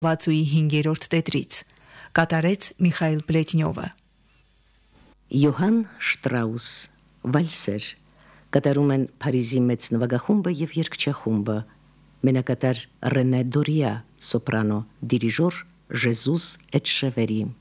Վացուի 5-րդ տետրից կատարեց Միխայել Պլետնյովը։ Յոհան Շտրաուս վալսեր կատարում են Փարիզի մեծ նվագախումբը եւ երգչախումբը, մենակատար Ռենե Դորիա սոպրանո, դիրիժոր Ժեզուս Էչեվերի։